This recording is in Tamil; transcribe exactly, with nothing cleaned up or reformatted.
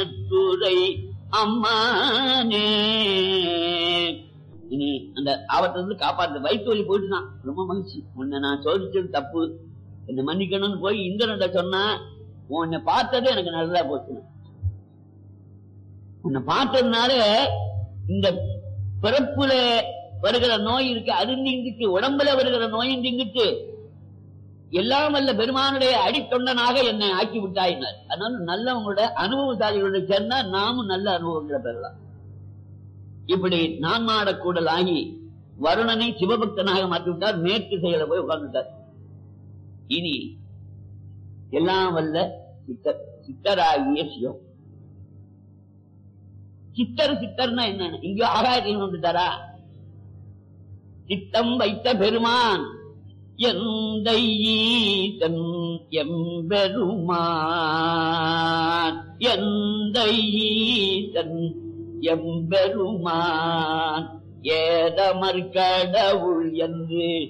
துறை அம்மானே. இனி அந்த ஆபத்திலிருந்து காப்பாற்ற வயிற்று வலி போயிட்டுதான் ரொம்ப மகிழ்ச்சி. உன்னை நான் சோதிச்சது தப்பு, என்ன மன்னிக்கணும்னு போய் இந்திரன்ட்ட சொன்னா, உன்னை பார்த்தது எனக்கு நல்லா போச்சு. உன்னை பார்த்ததுனால இந்த பிறப்புல வருகிற நோய் இருக்கு, அது நீங்கிட்டு, உடம்புல வருகிற நோயும் நீங்கிட்டு, எல்லாம் வல்ல பெருமானுடைய அடித்தொண்டனாக என்னை ஆக்கி விட்டாயினார். அதனால நல்லவங்களோட அனுபவசாலிகளோட சேர்ந்தா நாமும் நல்ல அனுபவங்களை பெறலாம். இப்படி நான் மாடக்கூடல் ஆகி வருணனை சிவபக்தனாக மாற்றிவிட்டார். மேற்கு செயல போய் உட்கார்ந்துட்டார். இனி எல்லாம் வல்ல சித்தர், சித்தராகிய சிவம். சித்தர் சித்தர்னா என்ன? இங்க ஆகாயத்தையும் வந்துட்டாரா? சித்தம் வைத்த பெருமான் எந்தை ஈசன் எம்பெருமான், எந்தை ஈசன் எம்பெருமான் ஏதமர் கடவுள் என்று